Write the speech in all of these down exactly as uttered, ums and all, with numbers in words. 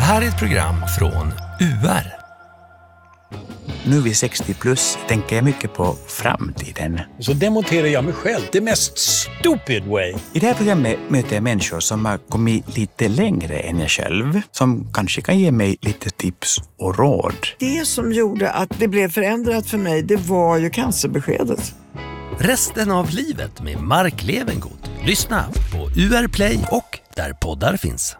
här är ett program från U R. Nu vid sextio plus tänker jag mycket på framtiden. Så demonterar jag mig själv, det mest stupid way. I det här programmet möter jag människor som har kommit lite längre än jag själv. Som kanske kan ge mig lite tips och råd. Det som gjorde att det blev förändrat för mig, det var ju cancerbeskedet. Resten av livet med Mark Levengood. Lyssna på U R Play och där poddar finns.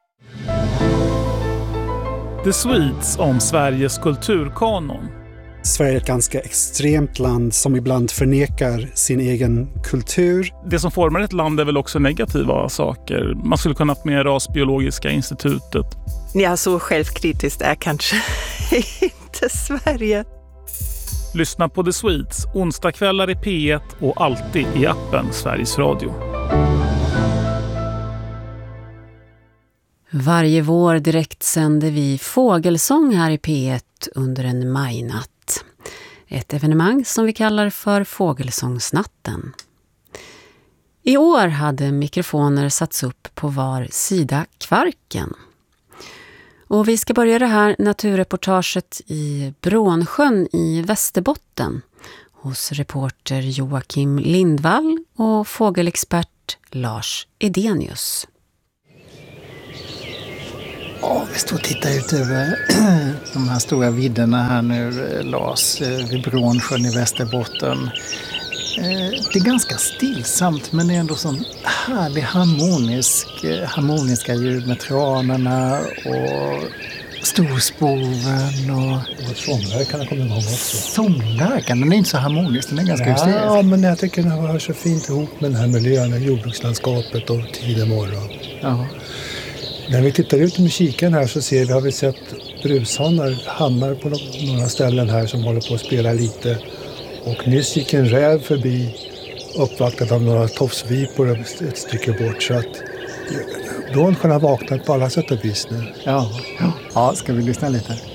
The Swedes om Sveriges kulturkanon. Sverige är ett ganska extremt land som ibland förnekar sin egen kultur. Det som formar ett land är väl också negativa saker. Man skulle kunna ha haft med Rasbiologiska institutet. Ja, så självkritiskt är kanske inte Sverige. Lyssna på The Swedes onsdagskvällar i P ett och alltid i appen Sveriges Radio. Varje vår direkt sänder vi fågelsång här i P ett under en majnatt. Ett evenemang som vi kallar för Fågelsångsnatten. I år hade mikrofoner satts upp på var sida Kvarken. Och vi ska börja det här naturreportaget i Brånsjön i Västerbotten hos reporter Joakim Lindvall och fågelexpert Lars Edenius. Ja, vi står och tittar ut över de här stora vidderna här nu, Lars, vid Brånsjön i Västerbotten. Det är ganska stillsamt, men det är ändå sån härlig harmonisk, harmoniska ljud med tranorna och storspoven och... Och sångverkarna kommer igång också. Sångverkarna, den är inte så harmonisk, den är ganska hysterisk. Ja, men jag tycker den hör så fint ihop med den här miljön, jordbrukslandskapet och tidig morgon. Ja. När vi tittar ut med kikaren här så ser vi, har vi sett brushannar, hannar på några ställen här som håller på att spela lite. Och nyss gick en räv förbi, uppvaktad av några tofsvipor ett stycke bort. Så att Brånsjön har vaknat på alla sätt och vis nu. Ja, ja. Ja, ska vi lyssna lite?